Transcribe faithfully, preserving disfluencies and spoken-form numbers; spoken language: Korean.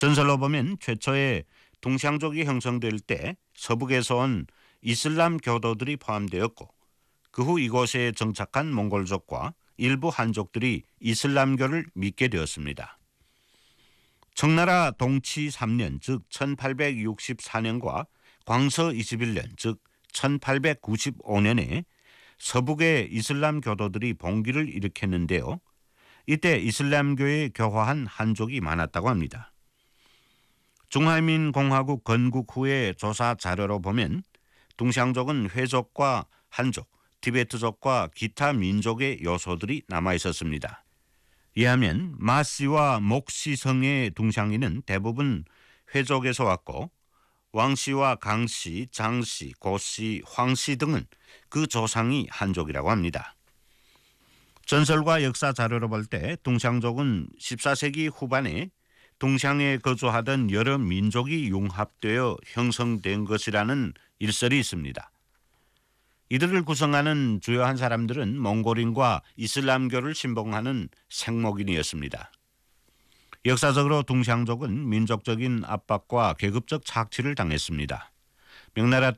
전설로 보면 최초의 동샹족이 형성될 때 서북에서 온 이슬람 교도들이 포함되었고 그 후 이곳에 정착한 몽골족과 일부 한족들이 이슬람교를 믿게 되었습니다. 청나라 동치 삼 년 즉 천팔백육십사 년과 광서 이십일 년 즉 천팔백구십오 년에 서북의 이슬람 교도들이 봉기를 일으켰는데요. 이때 이슬람교에 교화한 한족이 많았다고 합니다. 중화민공화국 건국 후의 조사 자료로 보면 동샹족은 회족과 한족, 티베트족과 기타 민족의 요소들이 남아 있었습니다. 이하면 마씨와 목씨성의 동샹인은 대부분 회족에서 왔고 왕씨와 강씨, 장씨, 고씨, 황씨 등은 그 조상이 한족이라고 합니다. 전설과 역사 자료로 볼 때 동샹족은 십사 세기 후반에 동샹에 거주하던 여러 민족이 융합되어 형성된 것이라는 일설이 있습니다. 이들을 구성하는 주요한 사람들은 몽골인과 이슬람교를 신봉하는 생목인이었습니다. 역사적으로 동샹족은 민족적인 압박과 계급적 착취를 당했습니다. 명나라